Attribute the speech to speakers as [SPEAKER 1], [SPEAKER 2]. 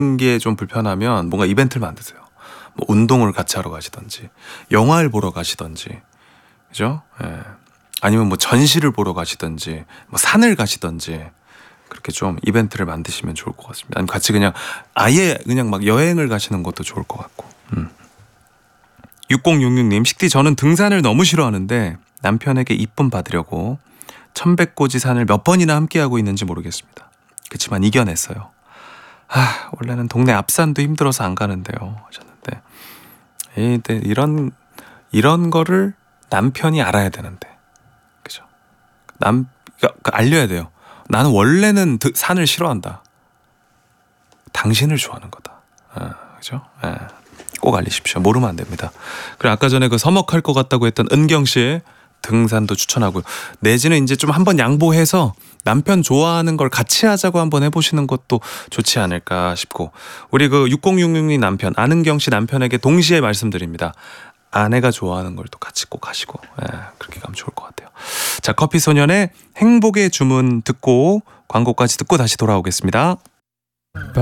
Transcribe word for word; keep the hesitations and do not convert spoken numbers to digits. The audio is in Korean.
[SPEAKER 1] 게 좀 불편하면 뭔가 이벤트를 만드세요. 뭐 운동을 같이 하러 가시던지, 영화를 보러 가시던지, 그죠? 예. 아니면 뭐 전시를 보러 가시던지, 뭐 산을 가시던지, 그렇게 좀 이벤트를 만드시면 좋을 것 같습니다. 아니면 같이 그냥 아예 그냥 막 여행을 가시는 것도 좋을 것 같고. 음. 육공육육 님, 식디 저는 등산을 너무 싫어하는데 남편에게 이쁨 받으려고 천백고지 산을 몇 번이나 함께하고 있는지 모르겠습니다. 그렇지만 이겨냈어요. 아, 원래는 동네 앞산도 힘들어서 안 가는데요 하셨는데, 에이, 네, 이런 이런 거를 남편이 알아야 되는데, 그죠? 남 그러니까 알려야 돼요. 나는 원래는 드, 산을 싫어한다. 당신을 좋아하는 거다. 아, 그죠? 예. 꼭 알리십시오. 모르면 안 됩니다. 그리고 아까 전에 그 서먹할 것 같다고 했던 은경 씨의 등산도 추천하고요. 내지는 이제 좀 한번 양보해서 남편 좋아하는 걸 같이 하자고 한번 해보시는 것도 좋지 않을까 싶고, 우리 그 육공육육 님 남편 안은경 씨 남편에게 동시에 말씀드립니다. 아내가 좋아하는 걸 또 같이 꼭 하시고, 예, 그렇게 가면 좋을 것 같아요. 자, 커피소년의 행복의 주문 듣고 광고까지 듣고 다시 돌아오겠습니다.